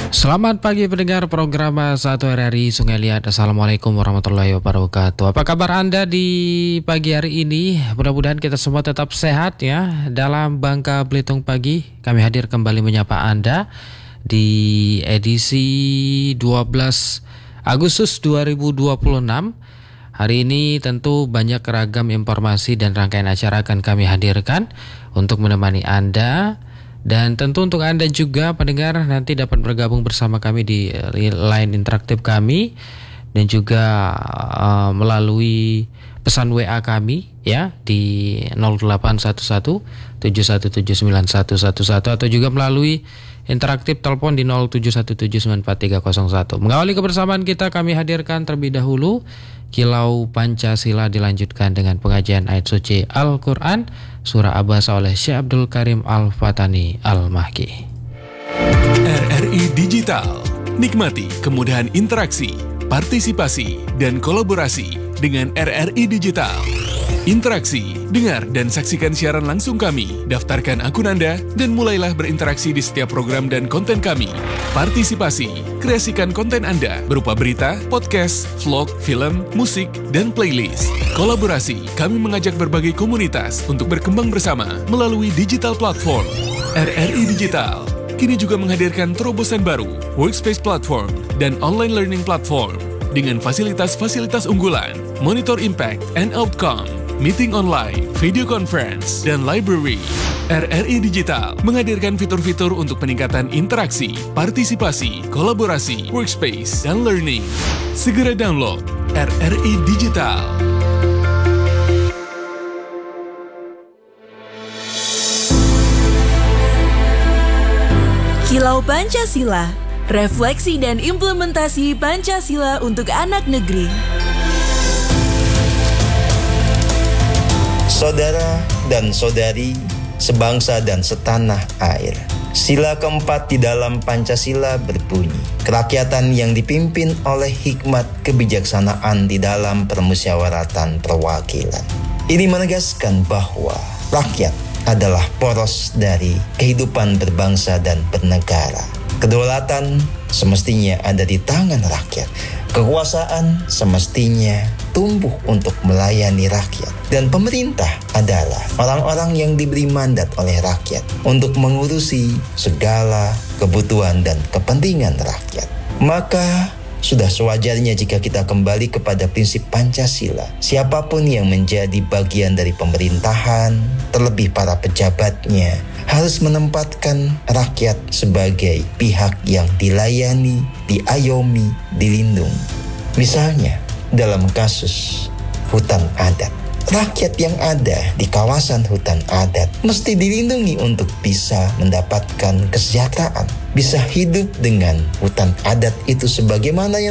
Selamat pagi pendengar program 1 RRI Sungai Liat. Assalamualaikum warahmatullahi wabarakatuh. Apa kabar Anda di pagi hari ini? Mudah-mudahan kita semua tetap sehat ya. Dalam Bangka Belitung Pagi, kami hadir kembali menyapa Anda di edisi 12 Agustus 2026. Hari ini tentu banyak ragam informasi dan rangkaian acara akan kami hadirkan untuk menemani Anda. Dan tentu untuk Anda juga pendengar nanti dapat bergabung bersama kami di line interaktif kami dan juga melalui pesan WA kami ya di 081171791111 atau juga melalui interaktif telepon di 0717943301. Mengawali kebersamaan kita, kami hadirkan terlebih dahulu Kilau Pancasila, dilanjutkan dengan pengajian ayat suci Al-Quran Surah Abasa oleh Syekh Abdul Karim Al-Fatani Al-Mahki. RRI Digital, nikmati kemudahan interaksi, partisipasi, dan kolaborasi dengan RRI Digital. Interaksi, dengar dan saksikan siaran langsung kami, daftarkan akun Anda, dan mulailah berinteraksi di setiap program dan konten kami. Partisipasi, kreasikan konten Anda berupa berita, podcast, vlog, film, musik, dan playlist. Kolaborasi, kami mengajak berbagai komunitas untuk berkembang bersama melalui digital platform. RRI Digital kini juga menghadirkan terobosan baru, workspace platform, dan online learning platform dengan fasilitas-fasilitas unggulan, monitor impact and outcome, meeting online, video conference, dan library. RRI Digital menghadirkan fitur-fitur untuk peningkatan interaksi, partisipasi, kolaborasi, workspace, dan learning. Segera download RRI Digital. Kilau Pancasila, refleksi dan implementasi Pancasila untuk anak negeri. Saudara dan saudari, sebangsa dan setanah air. Sila keempat di dalam Pancasila berbunyi, kerakyatan yang dipimpin oleh hikmat kebijaksanaan di dalam permusyawaratan perwakilan. Ini menegaskan bahwa rakyat adalah poros dari kehidupan berbangsa dan bernegara. Kedaulatan semestinya ada di tangan rakyat. Kekuasaan semestinya tumbuh untuk melayani rakyat. Dan pemerintah adalah orang-orang yang diberi mandat oleh rakyat untuk mengurusi segala kebutuhan dan kepentingan rakyat. Maka sudah sewajarnya jika kita kembali kepada prinsip Pancasila. Siapapun yang menjadi bagian dari pemerintahan, terlebih para pejabatnya, harus menempatkan rakyat sebagai pihak yang dilayani, diayomi, dilindungi. Misalnya, dalam kasus hutan adat, rakyat yang ada di kawasan hutan adat mesti dilindungi untuk bisa mendapatkan kesejahteraan, bisa hidup dengan hutan adat itu sebagaimana yang